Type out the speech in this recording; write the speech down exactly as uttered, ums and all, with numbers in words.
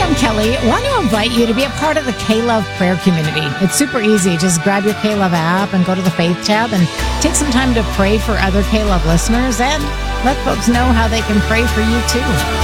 I'm Kelly. I want to invite you to be a part of the K-Love prayer community. It's super easy. Just grab your K-Love app and go to the Faith tab and take some time to pray for other K-Love listeners and let folks know how they can pray for you too.